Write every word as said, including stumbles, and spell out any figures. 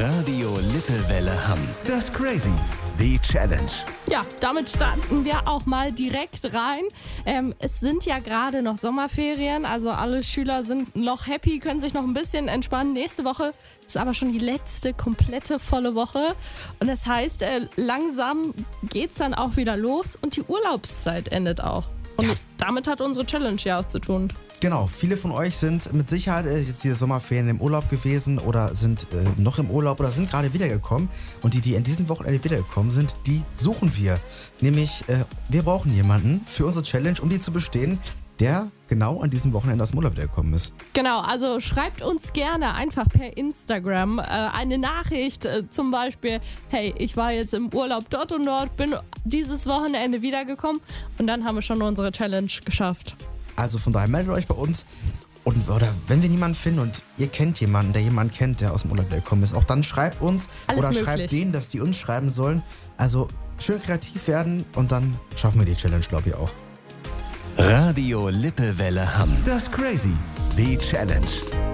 Radio Lippewelle Hamm. Das Crazy. Die Challenge. Ja, damit starten wir auch mal direkt rein. Ähm, es sind ja gerade noch Sommerferien, also alle Schüler sind noch happy, können sich noch ein bisschen entspannen. Nächste Woche ist aber schon die letzte komplette volle Woche. Und das heißt, äh, langsam geht's dann auch wieder los und die Urlaubszeit endet auch. Und Ja. damit hat unsere Challenge ja auch zu tun. Genau, viele von euch sind mit Sicherheit äh, jetzt diese Sommerferien im Urlaub gewesen oder sind äh, noch im Urlaub oder sind gerade wiedergekommen. Und die, die in diesem Wochenende wiedergekommen sind, die suchen wir. Nämlich, äh, wir brauchen jemanden für unsere Challenge, um die zu bestehen, der genau an diesem Wochenende aus dem Urlaub wiedergekommen ist. Genau, also schreibt uns gerne einfach per Instagram äh, eine Nachricht, äh, zum Beispiel, hey, ich war jetzt im Urlaub dort und dort, bin dieses Wochenende wiedergekommen und dann haben wir schon unsere Challenge geschafft. Also von daher meldet euch bei uns. Und, oder wenn wir niemanden finden und ihr kennt jemanden, der jemanden kennt, der aus dem Urlaub gekommen ist, auch dann schreibt uns Alles oder möglich. schreibt denen, dass die uns schreiben sollen. Also schön kreativ werden und dann schaffen wir die Challenge, glaube ich, auch. Radio Lippewelle Hamm. Das Crazy. Die Challenge.